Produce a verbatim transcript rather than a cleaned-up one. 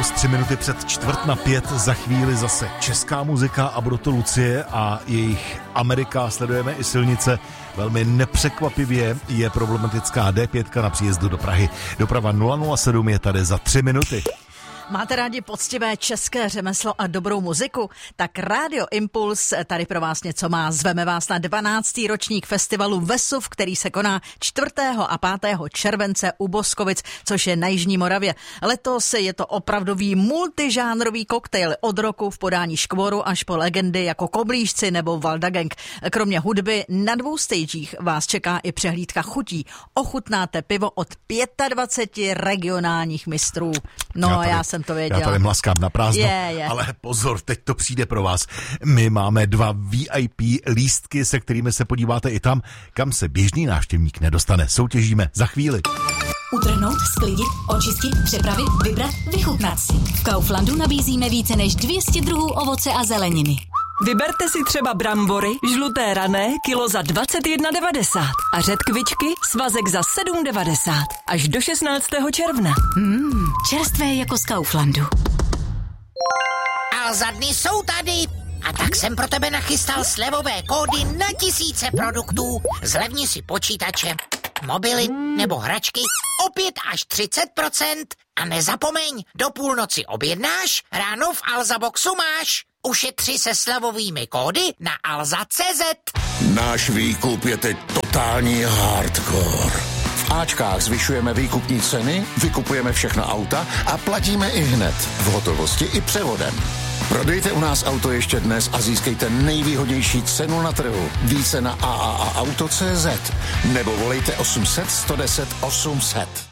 přes tři minuty před čtvrt na pět, za chvíli zase česká muzika a budou to Lucie a jejich Amerika. Sledujeme i silnice. Velmi nepřekvapivě je problematická dé pět na příjezdu do Prahy. Doprava nula nula sedm je tady za tři minuty. Máte rádi poctivé české řemeslo a dobrou muziku? Tak Rádio Impuls tady pro vás něco má. Zveme vás na dvanáctý ročník festivalu Vesuv, který se koná čtvrtého a pátého července u Boskovic, což je na Jižní Moravě. Letos je to opravdový multižánrový koktejl od roku v podání Škvoru až po legendy jako Koblížci nebo Valda Gang. Kromě hudby na dvou stagech vás čeká i přehlídka chutí. Ochutnáte pivo od dvaceti pěti regionálních mistrů. No, já, tady, já jsem to věděla. Já tady mlaskám na prázdno, je, je. Ale pozor, teď to přijde pro vás. My máme dva V I P lístky, se kterými se podíváte i tam, kam se běžný návštěvník nedostane. Soutěžíme za chvíli. Utrhnout, sklidit, očistit, připravit, vybrat, vychutnat si. V Kauflandu nabízíme více než dvě stě druhů ovoce a zeleniny. Vyberte si třeba brambory, žluté rané, kilo za dvacet jedna devadesát a řetkvičky, svazek za sedm devadesát. Až do šestnáctého června. Mmm, čerstvé jako z Kauflandu. Alza dny jsou tady. A tak jsem pro tebe nachystal slevové kódy na tisíce produktů. Zlevni si počítače, mobily nebo hračky o pět až třicet procent. A nezapomeň, do půlnoci objednáš, ráno v Alza Boxu máš. Ušetři se slevovými kódy na alza tečka cé zet. Náš výkup je teď totální hardcore. V Ačkách zvyšujeme výkupní ceny, vykupujeme všechna auta a platíme i hned, v hotovosti i převodem. Prodejte u nás auto ještě dnes a získejte nejvýhodnější cenu na trhu. Více na a a a auto tečka cé zet nebo volejte osm set sto deset osm set.